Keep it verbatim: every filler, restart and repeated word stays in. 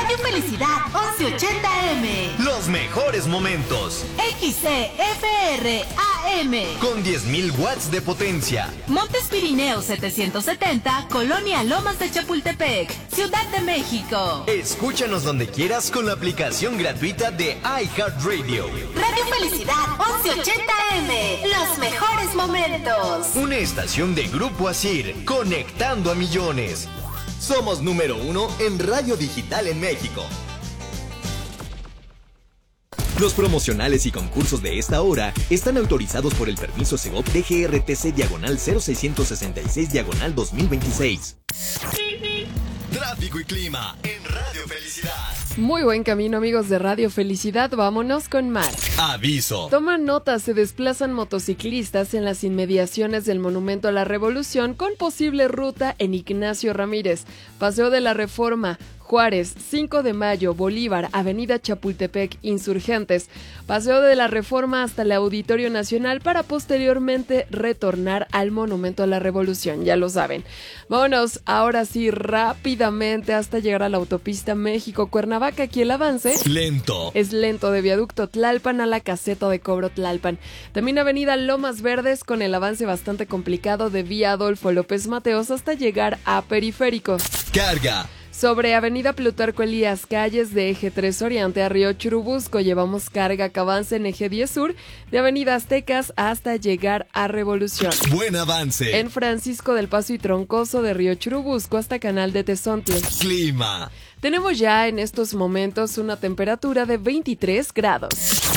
Radio Felicidad once ochenta A M. Los mejores momentos. X C F R A M. Con diez mil watts de potencia. Montes Pirineos setecientos setenta, Colonia Lomas de Chapultepec, Ciudad de México. Escúchanos donde quieras con la aplicación gratuita de iHeartRadio. Radio Felicidad once ochenta A M. Los mejores momentos. Una estación de Grupo Asir, conectando a millones. Somos número uno en radio digital en México. Los promocionales y concursos de esta hora están autorizados por el permiso Segov D G R T C diagonal cero seiscientos sesenta y seis diagonal dos mil veintiséis. Tráfico y clima en Radio Felicidad. Muy buen camino, amigos de Radio Felicidad. Vámonos con Mar. Aviso. Toman nota, se desplazan motociclistas en las inmediaciones del Monumento a la Revolución con posible ruta en Ignacio Ramírez, Paseo de la Reforma, Juárez, cinco de mayo, Bolívar, Avenida Chapultepec, Insurgentes, Paseo de la Reforma hasta el Auditorio Nacional para posteriormente retornar al Monumento a la Revolución, ya lo saben. Vámonos ahora sí rápidamente hasta llegar a la autopista México-Cuernavaca. Aquí el avance lento. Es lento de Viaducto Tlalpan a la Caseta de Cobro Tlalpan. También Avenida Lomas Verdes con el avance bastante complicado de Vía Adolfo López Mateos hasta llegar a Periférico. Carga. Sobre Avenida Plutarco Elías, calles de Eje tres Oriente a Río Churubusco, llevamos carga que avance en Eje diez Sur, de Avenida Aztecas hasta llegar a Revolución. Buen avance. En Francisco del Paso y Troncoso de Río Churubusco hasta Canal de Tezontle. Clima. Tenemos ya en estos momentos una temperatura de veintitrés grados.